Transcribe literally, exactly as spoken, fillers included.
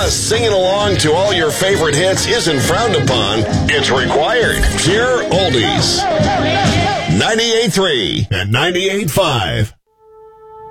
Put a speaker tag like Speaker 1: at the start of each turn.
Speaker 1: Just singing along to all your favorite hits isn't frowned upon. It's required. Pure oldies. ninety-eight point three and ninety-eight point five.